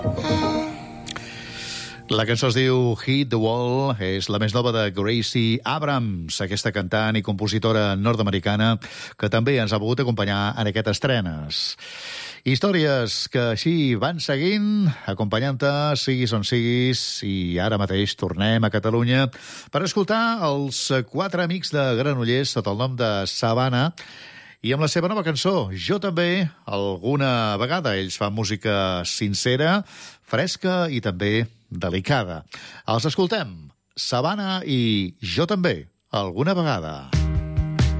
La cançó es diu Hit the Wall, és la més nova de Gracie Abrams, aquesta cantant i compositora nord-americana que també ens ha pogut acompanyar en aquestes estrenes. Històries que així van seguint, acompanyant-te, siguis on siguis, i ara mateix tornem a Catalunya per escoltar els 4 amics de Granollers sota el nom de Savannah, i amb la seva nova cançó, Jo també, alguna vegada. Ells fan música sincera, fresca i també delicada. Els escoltem. Savannah i Jo també, alguna vegada.